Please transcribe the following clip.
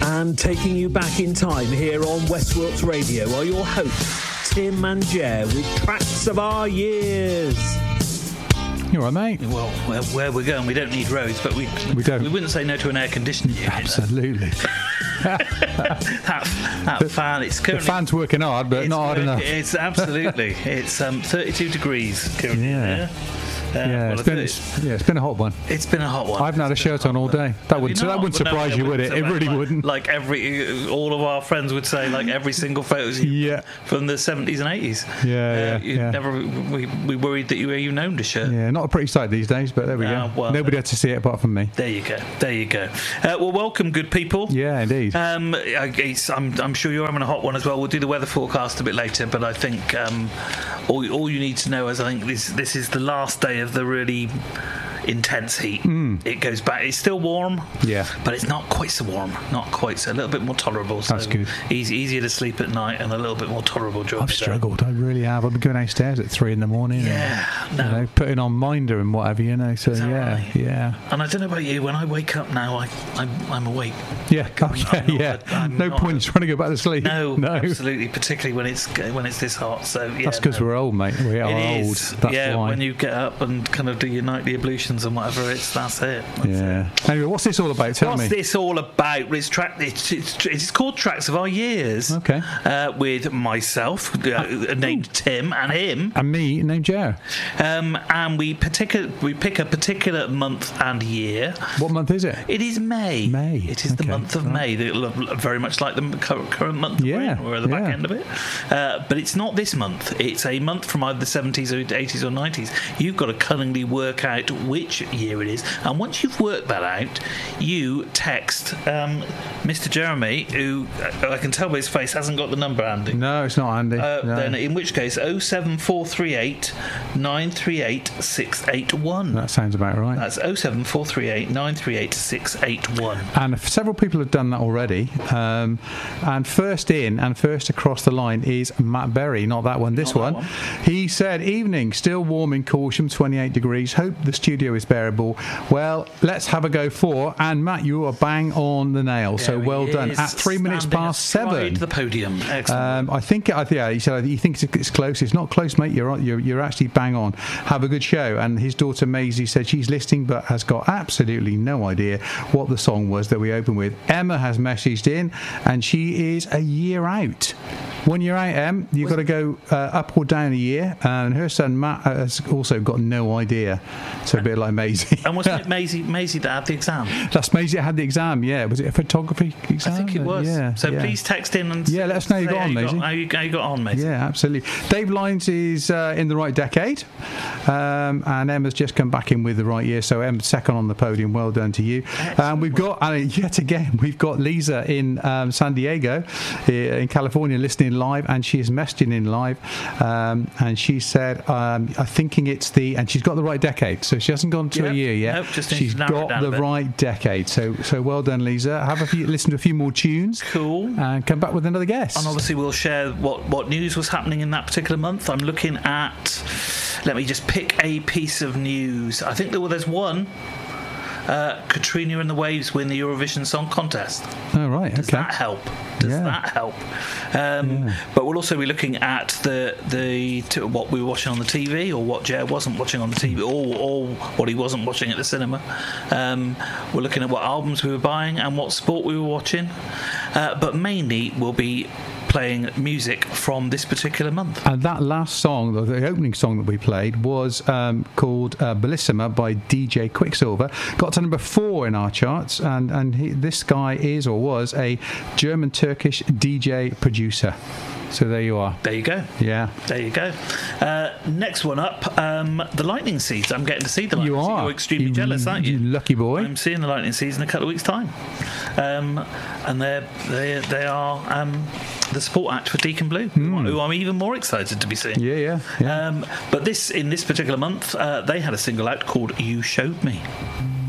And taking you back in time here on West Wilts Radio are your hosts, Tim and Jer, with Tracks of Our Years. You all right, mate? Well, where we're going, we don't need roads, but we don't. We wouldn't say no to an air conditioning unit. Absolutely. that fan, it's currently... The fan's working hard, but not hard enough. It's absolutely. It's 32 degrees currently. Yeah. It's been a hot one. It's been a hot one. I haven't had a shirt on all day. That wouldn't surprise you, would it? It really wouldn't. Like all of our friends would say, like every single photo from the 70s and 80s. We worried that you even owned a shirt. Yeah, not a pretty sight these days, but there we go. Well, nobody had to see it apart from me. There you go. Well, welcome, good people. Yeah, indeed. I'm sure you're having a hot one as well. We'll do the weather forecast a bit later, but I think all you need to know is I think this is the last day of the really intense heat. It goes back. It's still warm, but it's not quite so warm. A little bit more tolerable. So that's good. Easier to sleep at night and a little bit more tolerable during the day. I've struggled. I really have. I've been going downstairs at 3 a.m. and putting on Minder and whatever, So right? Yeah. And I don't know about you. When I wake up now, I'm awake. Yeah. No point in trying to go back to sleep. No. Absolutely. Particularly when it's this hot. So that's because we're old, mate. We are old. That's why. When you get up and kind of do your nightly ablutions and whatever, that's it. Anyway, what's this all about? Tell me. What's this all about? It's called Tracks of Our Years. Okay. With myself, named Tim, and him, and me, named Jer. And we pick a particular month and year. What month is it? It is May. It is the month of May. Very much like the current month. We're at the back end of it. But it's not this month. It's a month from either the 70s or 80s or 90s. You've got to cunningly work out which year it is, and once you've worked that out, you text Mr. Jeremy, who I can tell by his face hasn't got the number handy. No, it's not handy. Then in which case 07438 938 681. That sounds about right. That's 07438 938 681. And several people have done that already. And first in and first across the line is Matt Berry. Not that one, this one. He said, evening, still warm in Corsham, 28 degrees. Hope the studio is bearable. Well, let's have a go for. And Matt, you are bang on the nail. So well done. At 3 minutes past 7. The podium. Excellent. I think, he said he thinks it's close. It's not close, mate. You're actually bang on. Have a good show. And his daughter Maisie said she's listening, but has got absolutely no idea what the song was that we opened with. Emma has messaged in, and she is a year out. 1 year out, Em. You've got to go up or down a year. And her son Matt has also got no idea. So a bit like Maisie. And wasn't it Maisie that had the exam? That's Maisie that had the exam, yeah. Was it a photography exam? I think it was. Please text in and let us know how you got on, Maisie. How you got on, Maisie. Yeah, absolutely. Dave Lyons is in the right decade. And Emma's just come back in with the right year. So Emma's second on the podium. Well done to you. And we've got, yet again, we've got Lisa in San Diego, in California, listening live. And she is messaging in live. And she said, I'm thinking it's and she's got the right decade. So she hasn't gone to a year yet. Nope, she's got the right decade. So well done, Lisa. Listen to a few more tunes. Cool. And come back with another guest. And obviously we'll share what news was happening in that particular month. I'm looking at... Let me just pick a piece of news. I think there's one. Katrina and the Waves win the Eurovision Song Contest. Oh, right. Does that help? That help? But we'll also be looking at what we were watching on the TV, or what Jer wasn't watching on the TV, or what he wasn't watching at the cinema. We're looking at what albums we were buying and what sport we were watching. But mainly we'll be playing music from this particular month. And that last song, the opening song that we played, was called Bellissima by DJ Quicksilver. Got to number 4 in our charts, and this guy is or was a German-Turkish DJ producer. So there you are. There you go. Yeah. There you go. Next one up, the Lightning Seeds. I'm getting to see the Lightning Seeds. You're extremely jealous, aren't you? You lucky boy. I'm seeing the Lightning Seeds in a couple of weeks' time. And they are the support act for Deacon Blue, who I'm even more excited to be seeing. Yeah. But in this particular month, they had a single out called You Showed Me.